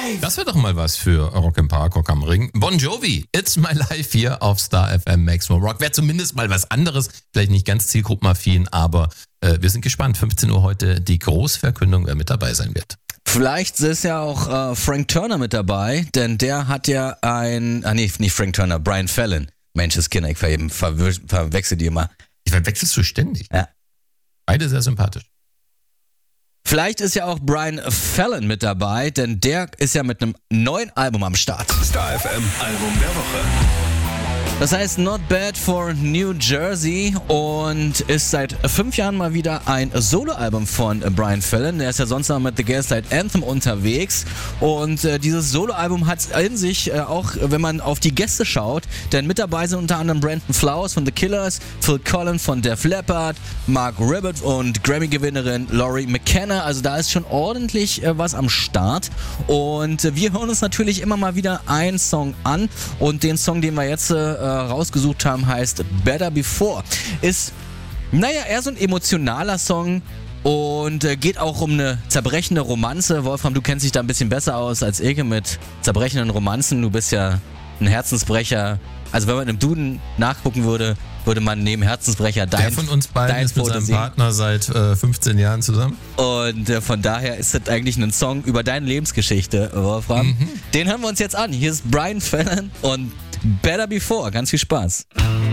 Das wäre doch mal was für Rock im Park, Rock am Ring. Bon Jovi, It's My Life hier auf Star FM Maximum Rock. Wäre zumindest mal was anderes, vielleicht nicht ganz zielgruppenaffin, aber wir sind gespannt. 15 Uhr heute die Großverkündung, wer mit dabei sein wird. Vielleicht ist ja auch Frank Turner mit dabei, denn der hat ja nicht Frank Turner, Brian Fallon. Mensch, Kinder, ich verwechsel die immer. Ich verwechselst du ständig. Ja. Beide sehr sympathisch. Vielleicht ist ja auch Brian Fallon mit dabei, denn der ist ja mit einem neuen Album am Start. Star FM Album der Woche. Das heißt Not Bad for New Jersey und ist seit 5 Jahren mal wieder ein Soloalbum von Brian Fallon. Der ist ja sonst noch mit The Gaslight Anthem unterwegs und dieses Soloalbum hat in sich, auch wenn man auf die Gäste schaut, denn mit dabei sind unter anderem Brandon Flowers von The Killers, Phil Collins von Def Leppard, Mark Ribot und Grammy-Gewinnerin Laurie McKenna. Also da ist schon ordentlich was am Start und wir hören uns natürlich immer mal wieder einen Song an und den Song, den wir jetzt rausgesucht haben, heißt Better Before. Ist, eher so ein emotionaler Song und geht auch um eine zerbrechende Romanze. Wolfram, du kennst dich da ein bisschen besser aus als ich mit zerbrechenden Romanzen. Du bist ja ein Herzensbrecher. Also wenn man im Duden nachgucken würde, würde man neben Herzensbrecher Der von uns beiden ist mit seinem Partner seit 15 Jahren zusammen. Und von daher ist das eigentlich ein Song über deine Lebensgeschichte, Wolfram. Den hören wir uns jetzt an. Hier ist Brian Fallon und Better Before. Ganz viel Spaß.